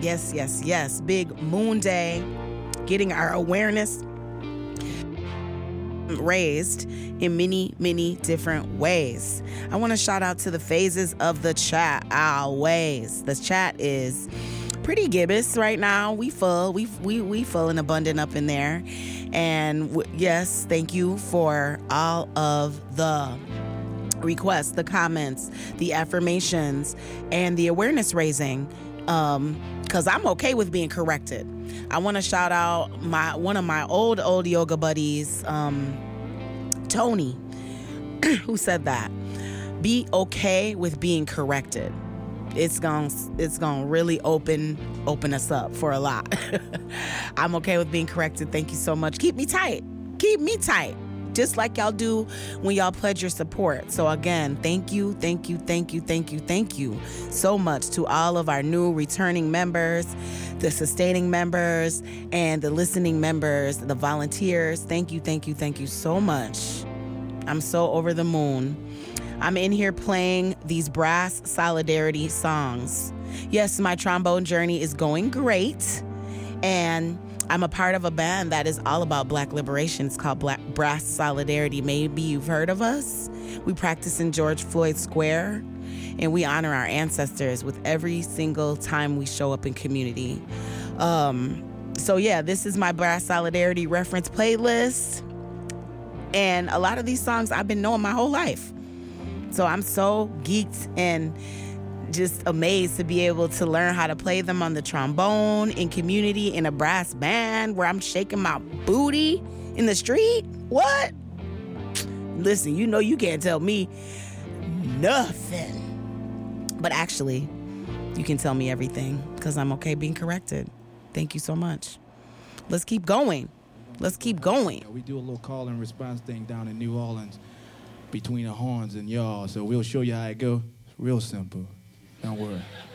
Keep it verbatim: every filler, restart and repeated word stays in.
Yes, yes, yes. Big Moon Day, getting our awareness raised in many, many different ways. I want to shout out to the phases of the chat. Always. The chat is pretty gibbous right now. We full. We we we full and abundant up in there. And w- yes, thank you for all of the requests, the comments, the affirmations, and the awareness raising. Um, because I'm okay with being corrected. I want to shout out my one of my old, old yoga buddies, um, Tony, who said that. Be okay with being corrected. It's going it's going to really open open us up for a lot. I'm okay with being corrected. Thank you so much. Keep me tight. Keep me tight. Just like y'all do when y'all pledge your support. So again, thank you, thank you, thank you, thank you, thank you so much to all of our new returning members, the sustaining members, and the listening members, the volunteers. Thank you, thank you, thank you so much. I'm so over the moon. I'm in here playing these brass solidarity songs. Yes, my trombone journey is going great, and I'm a part of a band that is all about Black liberation. It's called Black Brass Solidarity. Maybe you've heard of us. We practice in George Floyd Square, and we honor our ancestors with every single time we show up in community. Um, so yeah, this is my Brass Solidarity reference playlist. And a lot of these songs I've been knowing my whole life. So I'm so geeked and just amazed to be able to learn how to play them on the trombone in community in a brass band where I'm shaking my booty in the street. What? Listen, you know you can't tell me nothing. But actually, you can tell me everything because I'm okay being corrected. Thank you so much. Let's keep going. Let's keep going. Yeah, we do a little call and response thing down in New Orleans between the horns and y'all. So we'll show you how it go. It's real simple. Don't worry.